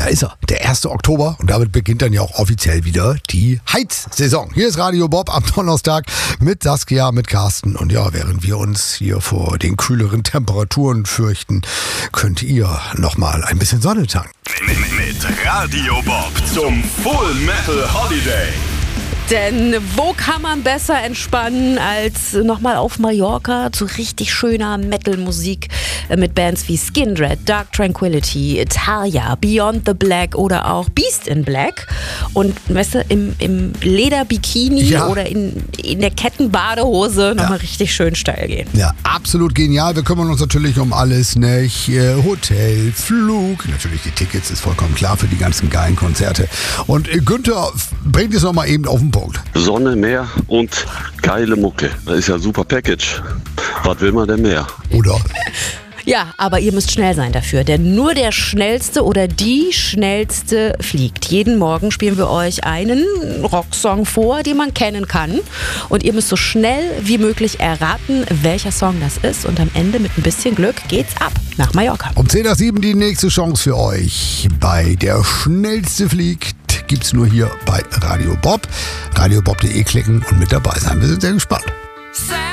da ist er, der 1. Oktober und damit beginnt dann ja auch offiziell wieder die Heizsaison. Hier ist Radio Bob am Donnerstag mit Saskia, mit Carsten und ja, während wir uns hier vor den kühleren Temperaturen fürchten, könnt ihr nochmal ein bisschen Sonne tanken. Mit Radio Bob zum Full Metal Holiday. Denn wo kann man besser entspannen als nochmal auf Mallorca zu richtig schöner Metal-Musik mit Bands wie Skindred, Dark Tranquillity, Italia, Beyond the Black oder auch Beast in Black. Und weißt du, im Lederbikini oder in der Kettenbadehose nochmal richtig schön steil gehen. Ja, absolut genial. Wir kümmern uns natürlich um alles, nicht? Hotel, Flug, natürlich die Tickets, ist vollkommen klar für die ganzen geilen Konzerte. Und Günther bringt es nochmal eben auf den Punkt. Sonne, Meer und geile Mucke. Das ist ja ein super Package. Was will man denn mehr? Oder? Ja, aber ihr müsst schnell sein dafür, denn nur der Schnellste oder die Schnellste fliegt. Jeden Morgen spielen wir euch einen Rocksong vor, den man kennen kann. Und ihr müsst so schnell wie möglich erraten, welcher Song das ist. Und am Ende mit ein bisschen Glück geht's ab nach Mallorca. Um 10:07 die nächste Chance für euch. Bei der Schnellste fliegt gibt's nur hier bei Radio Bob. radiobob.de klicken und mit dabei sein. Wir sind sehr gespannt.